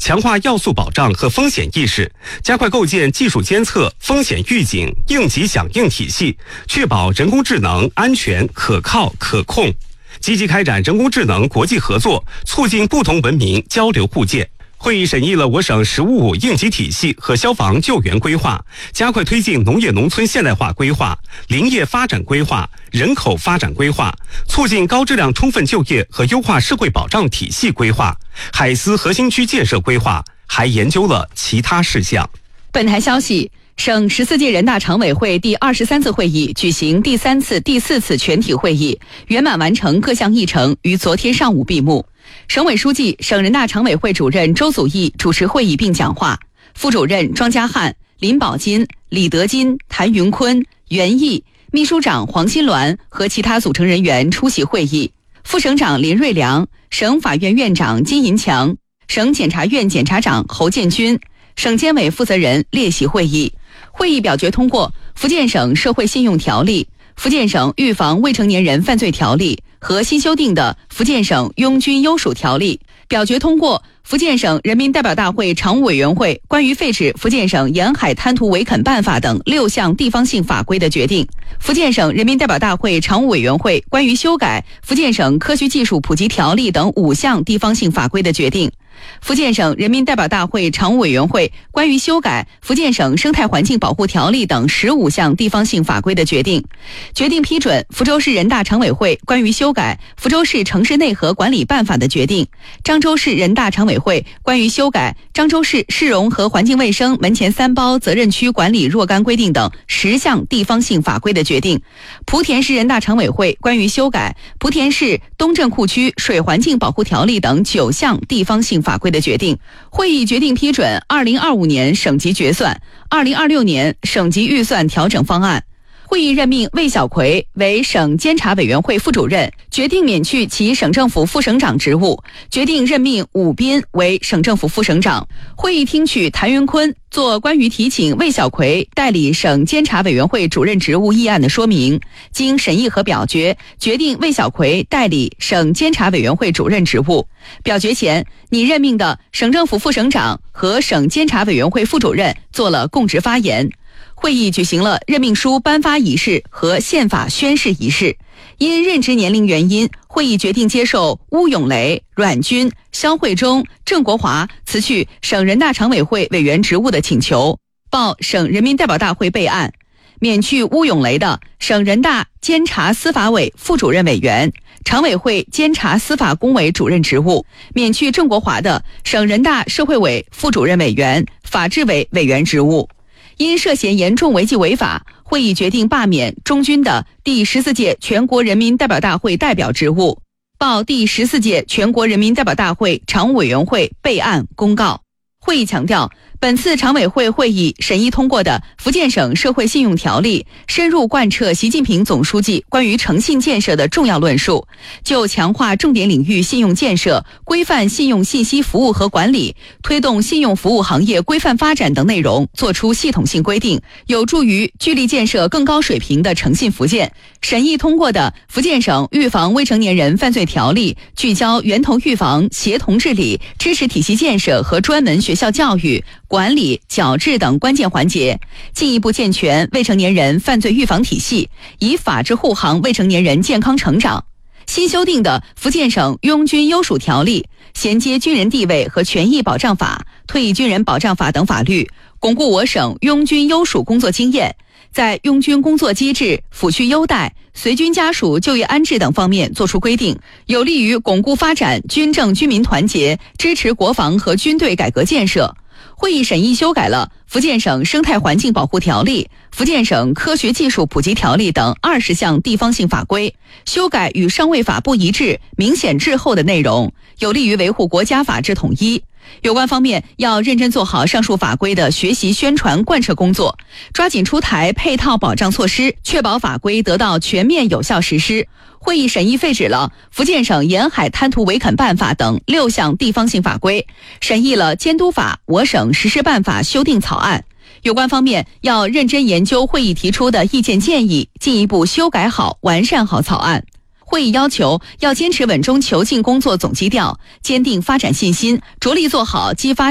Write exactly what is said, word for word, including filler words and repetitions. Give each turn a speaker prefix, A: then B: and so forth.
A: 强化要素保障和风险意识，加快构建技术监测、风险预警、应急响应体系，确保人工智能安全、可靠、可控。积极开展人工智能国际合作，促进不同文明交流互鉴。会议审议了我省“十五五”应急体系和消防救援规划，加快推进农业农村现代化规划、林业发展规划、人口发展规划，促进高质量充分就业和优化社会保障体系规划、海思核心区建设规划，还研究了其他事项。
B: 本台消息，省十四届人大常委会第二十三次会议举行第三次、第四次全体会议，圆满完成各项议程，于昨天上午闭幕。省委书记、省人大常委会主任周祖义主持会议并讲话，副主任庄家汉、林宝金、李德金、谭云坤、袁毅、秘书长黄新鸾和其他组成人员出席会议。副省长林瑞良、省法院院长金银强、省检察院检察长侯建军、省监委负责人列席会议。会议表决通过福建省社会信用条例、福建省预防未成年人犯罪条例和新修订的福建省拥军优属条例，表决通过福建省人民代表大会常务委员会关于废止福建省沿海滩涂围垦办法等六项地方性法规的决定，福建省人民代表大会常务委员会关于修改福建省科学技术普及条例等五项地方性法规的决定，福建省人民代表大会常务委员会关于修改福建省生态环境保护条例等十五项地方性法规的决定，决定批准福州市人大常委会关于修改福州市城市内核管理办法的决定，漳州市人大常委会关于修改漳州市市容和环境卫生门前三包责任区管理若干规定等十项地方性法规的决定，莆田市人大常委会关于修改莆田市东镇库区水环境保护条例等九项地方性法规的决定。会议决定批准二零二五年省级决算、二零二六年省级预算调整方案。会议任命魏小葵为省监察委员会副主任，决定免去其省政府副省长职务，决定任命武斌为省政府副省长。会议听取谭云坤作关于提请魏小葵代理省监察委员会主任职务议案的说明，经审议和表决，决定魏小葵代理省监察委员会主任职务。表决前，拟任命的省政府副省长和省监察委员会副主任做了供职发言。会议举行了任命书颁发仪式和宪法宣誓仪式。因任职年龄原因，会议决定接受邬永雷、阮军、肖慧忠、郑国华辞去省人大常委会委员职务的请求，报省人民代表大会备案。免去邬永雷的省人大监察司法委副主任委员、常委会监察司法工委主任职务，免去郑国华的省人大社会委副主任委员、法制委委员职务。因涉嫌严重违纪违法，会议决定罢免钟军的第十四届全国人民代表大会代表职务，报第十四届全国人民代表大会常务委员会备案公告。会议强调，本次常委会会议审议通过的福建省社会信用条例，深入贯彻习近平总书记关于诚信建设的重要论述，就强化重点领域信用建设、规范信用信息服务和管理、推动信用服务行业规范发展等内容作出系统性规定，有助于聚力建设更高水平的诚信福建。审议通过的福建省预防未成年人犯罪条例，聚焦源头预防、协同治理、知识体系建设和专门学校教育、管理、矫治等关键环节，进一步健全未成年人犯罪预防体系，以法治护航未成年人健康成长。新修订的福建省拥军优属条例，衔接军人地位和权益保障法、退役军人保障法等法律，巩固我省拥军优属工作经验，在拥军工作机制、抚恤优待、随军家属就业安置等方面作出规定，有利于巩固发展军政军民团结，支持国防和军队改革建设。会议审议修改了福建省生态环境保护条例、福建省科学技术普及条例等二十项地方性法规，修改与上位法不一致、明显滞后的内容，有利于维护国家法治统一。有关方面要认真做好上述法规的学习宣传贯彻工作，抓紧出台配套保障措施，确保法规得到全面有效实施。会议审议废止了福建省沿海滩涂围垦办法等六项地方性法规，审议了监督法我省实施办法修订草案。有关方面要认真研究会议提出的意见建议，进一步修改好、完善好草案。会议要求要坚持稳中求进工作总基调，坚定发展信心，着力做好激发